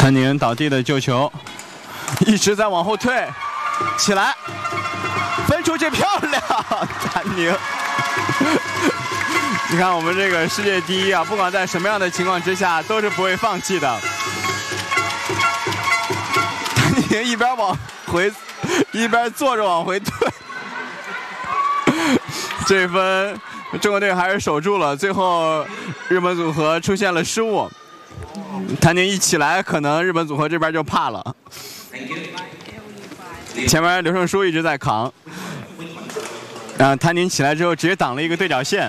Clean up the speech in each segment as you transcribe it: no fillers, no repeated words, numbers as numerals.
谭宁倒地的救球，一直在往后退，起来，分出去漂亮，谭宁。你看我们这个世界第一啊，不管在什么样的情况之下，都是不会放弃的。谭宁一边往回，一边坐着往回退。这一分，中国队还是守住了。最后，日本组合出现了失误。谭宁一起来，可能日本组合这边就怕了。前面刘胜书一直在扛，谭宁起来之后直接挡了一个对角线。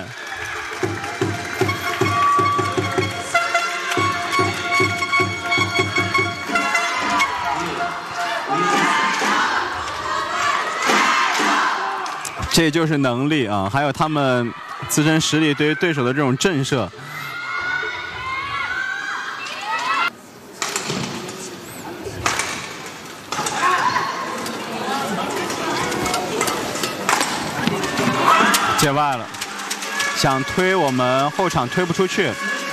这就是能力啊，还有他们自身实力对于对手的这种震慑。界外了，想推我们后场推不出去。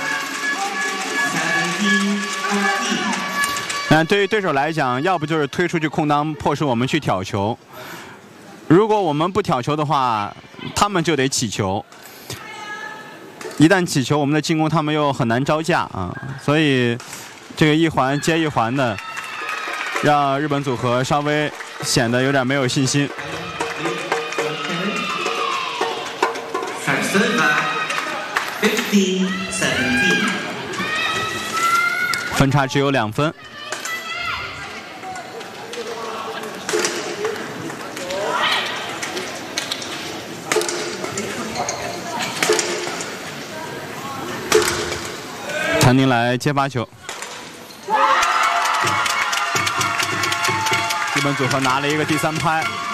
但对于对手来讲，要不就是推出去空当，迫使我们去挑球。如果我们不挑球的话，他们就得起球。一旦起球，我们的进攻他们又很难招架啊。所以这个一环接一环的，让日本组合稍微显得有点没有信心。分差只有2分。谭宁来接发球，日本组合拿了一个第3拍。